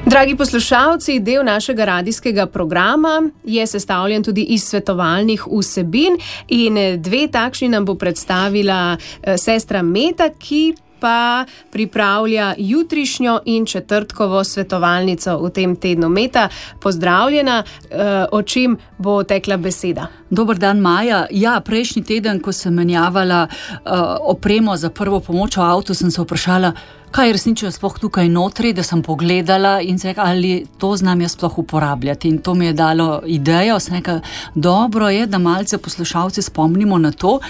Dragi poslušalci, del našega radijskega programa je sestavljen tudi iz svetovalnih vsebin in dve takšni nam bo predstavila sestra Meta, ki pa pripravlja jutrišnjo in četrtkovo svetovalnico v tem tednu. Meta, pozdravljena, o čem bo tekla beseda? Dober dan, Maja. Ja, prejšnji teden, ko sem menjavala opremo za prvo pomoč v avtu, sem se vprašala, kaj je resnično sploh tukaj notri, da sem pogledala in se rekla, ali to znam jaz sploh uporabljati. In to mi je dalo idejo, sem rekla, dobro je, da malce poslušalci spomnimo na to,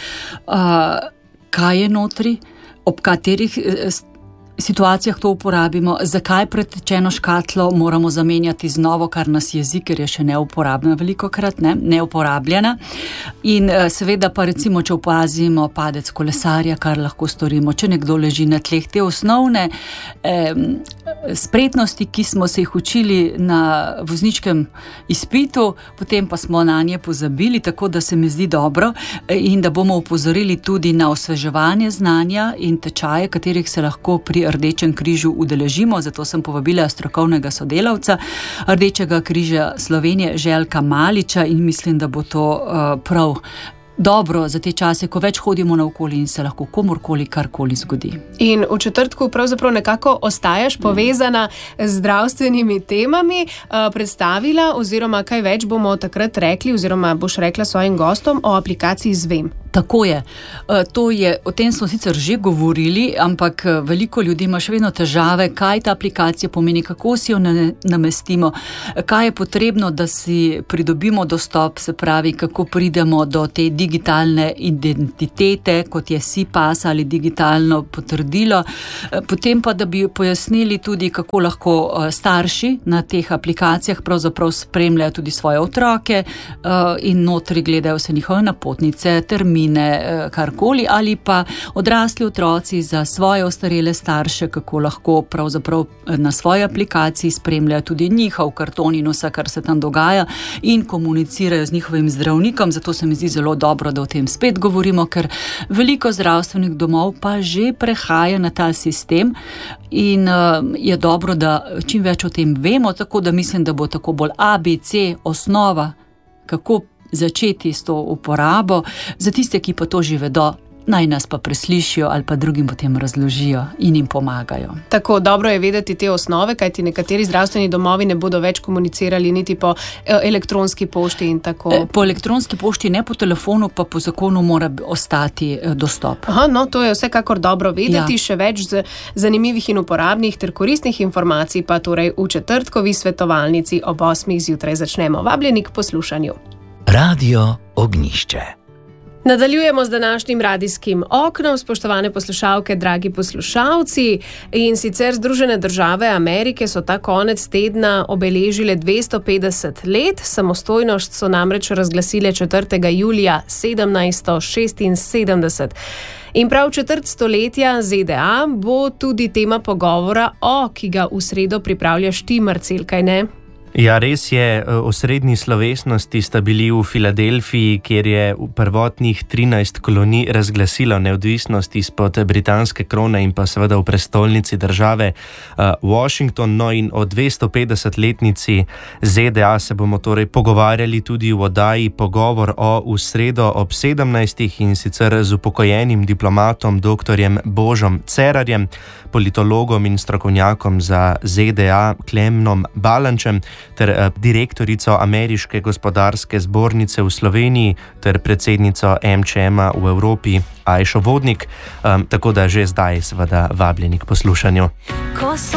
kaj je notri, ob katerih situacijah to uporabimo, zakaj pretečeno škatlo moramo zamenjati z novo, kar nas jezik, ker je še neuporabna velikokrat, neuporabljena. In seveda pa recimo, če opazimo padec kolesarja, kar lahko storimo, če nekdo leži na tleh, te osnovne spretnosti, ki smo se jih učili na vozniškem izpitu, potem pa smo na nje pozabili, tako da se mi zdi dobro in da bomo opozorili tudi na osveževanje znanja in tečaje, katerih se lahko pri Rdečem križu udeležimo, zato sem povabila strokovnega sodelavca Rdečega križa Slovenije, Željka Maliča, in mislim, da bo to prav dobro za te čase, ko več hodimo naokoli in se lahko komorkoli karkoli zgodi. In v četrtku pravzaprav nekako ostaješ povezana z zdravstvenimi temami, predstavila oziroma kaj več bomo takrat rekli oziroma boš rekla svojim gostom o aplikaciji Zvem. Tako je. O tem smo sicer že govorili, ampak veliko ljudi ima še vedno težave, kaj ta aplikacija pomeni, kako si jo namestimo, kaj je potrebno, da si pridobimo dostop, se pravi, kako pridemo do te digitalne identitete, kot je SIPAS ali digitalno potrdilo. Potem pa, da bi pojasnili tudi, kako lahko starši na teh aplikacijah pravzaprav spremljajo tudi svoje otroke in notri gledajo se njihove napotnice, termine, karkoli, ali pa odrasli otroci za svoje ostarele starše, kako lahko pravzaprav na svoji aplikaciji spremljajo tudi njihov karton in vse, kar se tam dogaja in komunicirajo z njihovim zdravnikom. Zato se mi zdi zelo dobro, da o tem spet govorimo, ker veliko zdravstvenih domov pa že prehaja na ta sistem in je dobro, da čim več o tem vemo, tako da mislim, da bo tako bolj ABC osnova, kako začeti s to uporabo. Za tiste, ki pa to že vedo, naj nas pa preslišijo ali pa drugim potem razložijo in jim pomagajo. Tako, dobro je vedeti te osnove, kajti nekateri zdravstveni domovi ne bodo več komunicirali niti po elektronski pošti in tako. Po elektronski pošti, ne po telefonu, pa po zakonu mora ostati dostop. Aha, no, to je vsekakor dobro vedeti. Ja. Še več zanimivih in uporabnih ter koristnih informacij pa torej v četrtkovi svetovalnici ob 8. zjutraj začnemo. Vabljeni k poslušanju. Radio Ognišče. Nadaljujemo z današnjim radijskim oknom, spoštovane poslušalke, dragi poslušalci, in sicer Združene države Amerike so ta konec tedna obeležile 250 let, samostojnost so namreč razglasile 4. julija 1776. In prav četrt stoletja ZDA bo tudi tema pogovora, ki ga v sredo pripravljaš ti, Marcel, kaj ne? Ja, res je. Osrednji slovesnosti sta bili v Filadelfiji, kjer je prvotnih 13 kolonij razglasilo neodvisnost izpod britanske krone in pa seveda v prestolnici države Washington. No, in o 250-letnici ZDA se bomo torej pogovarjali tudi v oddaji Pogovor v sredo ob 17. in sicer z upokojenim diplomatom dr. Božom Cerarjem, politologom in strokovnjakom za ZDA Klemnom Balančem ter direktorico Ameriške gospodarske zbornice v Sloveniji ter predsednico MČM-a v Evropi Ajšo Vodnik, tako da že zdaj seveda vabljeni k poslušanju.